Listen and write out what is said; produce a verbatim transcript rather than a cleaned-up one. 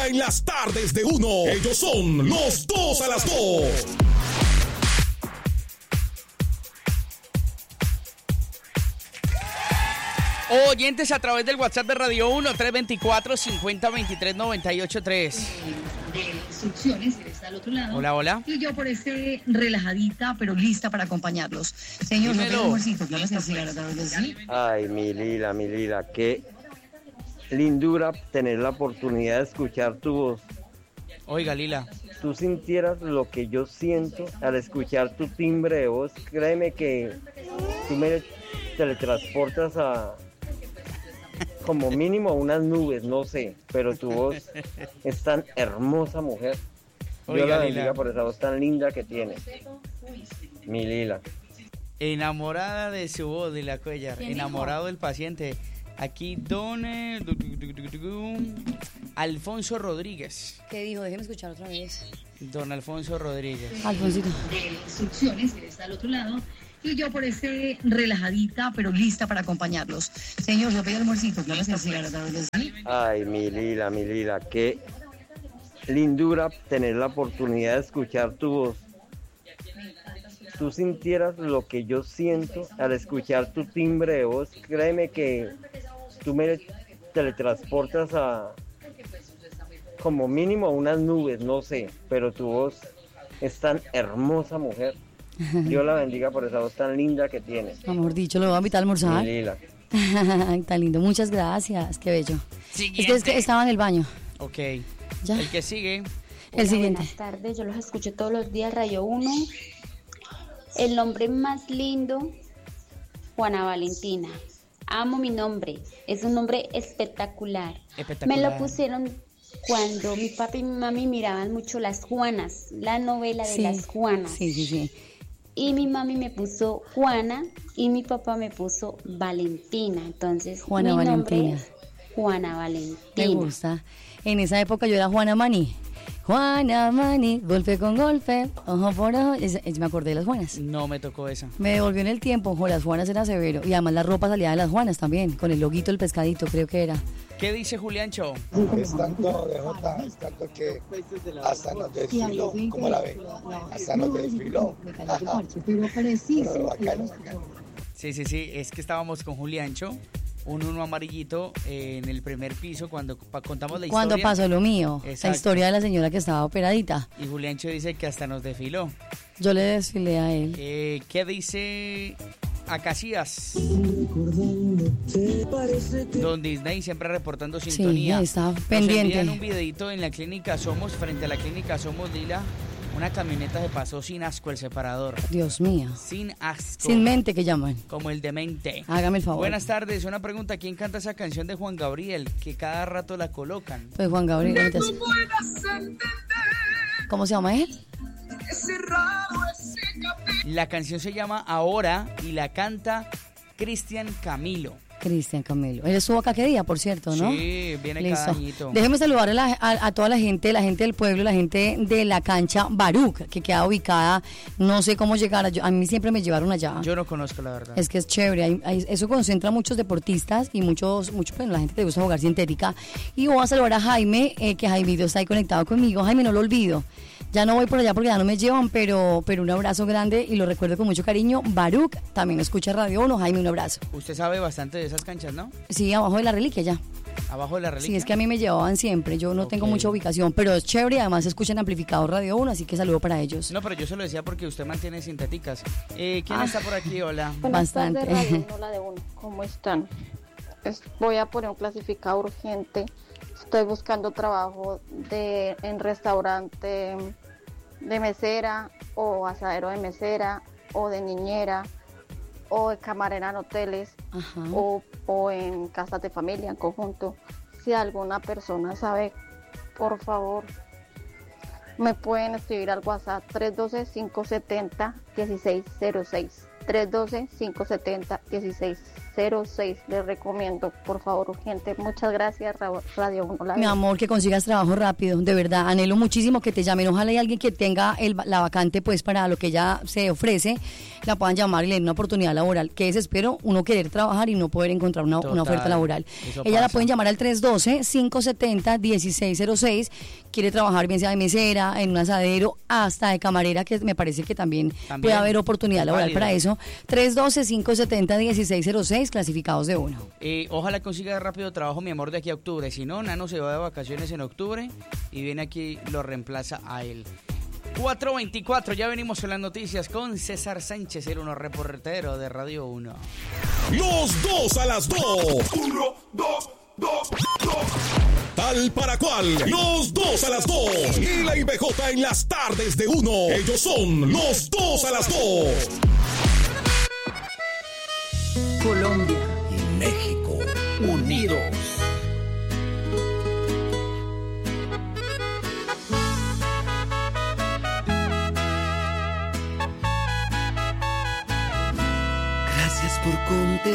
En las tardes de uno, ellos son los dos a las dos. Oyentes a través del WhatsApp de Radio uno, tres dos cuatro, cinco cero dos tres, nueve ocho tres. De instrucciones, él está al otro lado. Hola, hola. Y yo por este relajadita, pero lista para acompañarlos. Señor, no tengo amorcito, claro que sí, claro que sí. Ay, mi Lila, mi Lila, qué lindura tener la oportunidad de escuchar tu voz. Oiga, Lila. Tú sintieras lo que yo siento al escuchar tu timbre de voz, créeme que tú me teletransportas a como mínimo a unas nubes, no sé, pero tu voz es tan hermosa, mujer. Dios la bendiga Lila. Por esa voz tan linda que tienes. Mi Lila. Enamorada de su voz, de la Cuellar. Enamorado del paciente. Aquí don eh, du, du, du, du, du, Alfonso Rodríguez. ¿Qué dijo? Déjeme escuchar otra vez. Don Alfonso Rodríguez. Alfonsito. De instrucciones, él está al otro lado. Y yo por este relajadita, pero lista para acompañarlos. Señor, yo pedí almuercito, claro que sí, claro que sí. Ay, mi Lila, mi Lila, qué lindura tener la oportunidad de escuchar tu voz. Tú sintieras lo que yo siento al escuchar tu timbre de voz, créeme que tú me teletransportas a como mínimo a unas nubes, no sé, pero tu voz es tan hermosa, mujer. Dios la bendiga por esa voz tan linda que tienes. Amor dicho, lo voy a invitar a almorzar. Mi Lila. Tan lindo, muchas gracias, qué bello. Siguiente. Es que, es que estaba en el baño. Ok. ¿Ya? El que sigue. El Hola, siguiente. Buenas tardes, yo los escucho todos los días, Radio uno. El nombre más lindo, Juana Valentina. Amo mi nombre, es un nombre espectacular. Espectacular. Me lo pusieron cuando mi papi y mi mami miraban mucho Las Juanas, la novela de Sí. Las Juanas. Sí, sí, sí. Y mi mami me puso Juana y mi papá me puso Valentina. Entonces, Juana mi nombre Valentina. es Juana Valentina. Me gusta. En esa época yo era Juana Mani. Juana Mani, golpe con golpe, ojo por ojo. Es, es- me acordé de las Juanas. No me tocó esa. Me devolvió en el tiempo, ojo, las Juanas era severo. Y además la ropa salía de las Juanas también, con el loguito del pescadito, creo que era. ¿Qué dice Julián Show? Es tanto de Jota, es tanto que hasta nos desfiló, ¿cómo la ve? Hasta nos desfiló. Pero preciso. Pero bacano, bacano. Sí, sí, sí. Es que estábamos con Julián Show. Un uno amarillito eh, en el primer piso cuando pa- contamos la historia. Cuando pasó lo mío, la Exacto. historia de la señora que estaba operadita. Y Juliancho dice que hasta nos desfiló. Yo le desfilé a él. Eh, ¿Qué dice Acacias? Don Disney siempre reportando sintonía. Sí, está Nos pendiente. envían un videito en la clínica Somos, frente a la clínica Somos Lila. Una camioneta se pasó sin asco el separador. Dios mío. Sin asco. Sin mente que llaman. Como el demente. Hágame el favor. Buenas tardes. Una pregunta. ¿Quién canta esa canción de Juan Gabriel? Que cada rato la colocan. Pues Juan Gabriel. ahorita sí. ¿Cómo se llama él? La canción se llama Ahora y la canta Cristian Camilo. Cristian Camilo. Él estuvo acá qué día, por cierto, ¿no? Sí, viene Listo. cada añito. Déjeme saludar a, la- a- a toda la gente, la gente del pueblo, la gente de la cancha Baruch, que queda ubicada, no sé cómo llegar, a, yo- a mí siempre me llevaron allá. Yo no conozco la verdad. Es que es chévere, hay- hay- eso concentra a muchos deportistas y muchos, mucho, bueno, la gente que le gusta jugar sintética. Y voy a saludar a Jaime, eh, que Jaimito está ahí conectado conmigo. Jaime, no lo olvido. Ya no voy por allá porque ya no me llevan, pero, pero un abrazo grande y lo recuerdo con mucho cariño. Baruch también escucha Radio uno. Jaime, un abrazo. Usted sabe bastante de esas canchas, ¿no? Sí, abajo de la reliquia ya. Abajo de la reliquia. Sí, es que a mí me llevaban siempre, yo no tengo Ok. mucha ubicación, pero es chévere y además escuchan amplificado Radio uno, así que saludo para ellos. No, pero yo se lo decía porque usted mantiene sintéticas. Eh, ¿Quién Ah. está por aquí? Hola. Buenas Bastante. tardes, Radio uno, la de uno. ¿Cómo están? Es- voy a poner un clasificado urgente. Estoy buscando trabajo de en restaurante de mesera o asadero de mesera o de niñera o de camarera en hoteles Ajá. o, o en casas de familia en conjunto. Si alguna persona sabe, por favor, me pueden escribir al WhatsApp tres uno dos, cinco siete cero, uno seis cero seis. tres uno dos, cinco siete cero, uno seis cero seis. Les recomiendo, por favor, urgente. Muchas gracias, Radio uno. Mi amor, que consigas trabajo rápido, de verdad. Anhelo muchísimo que te llamen. Ojalá hay alguien que tenga el, la vacante, pues, para lo que ella se ofrece, la puedan llamar y le den una oportunidad laboral. Que desespero uno querer trabajar y no poder encontrar una, una oferta laboral. Ella pasa. La pueden llamar al tres uno dos, cinco siete cero, uno seis cero seis. Quiere trabajar bien sea de mesera, en un asadero, hasta de camarera, que me parece que también, también puede haber oportunidad laboral válida. Para eso. tres uno dos, cinco siete cero, uno seis cero seis, clasificados de uno. Eh, ojalá consiga rápido trabajo, mi amor, de aquí a octubre. Si no, Nano se va de vacaciones en octubre y viene aquí, lo reemplaza a él. cuatro veinticuatro, ya venimos con las noticias con César Sánchez, el uno reportero de Radio uno. Los dos a las dos. Uno, dos, dos, dos. Tal para cual, los dos a las dos. Y la I B J en las tardes de uno. Ellos son los dos a las dos. Colombia y México unidos.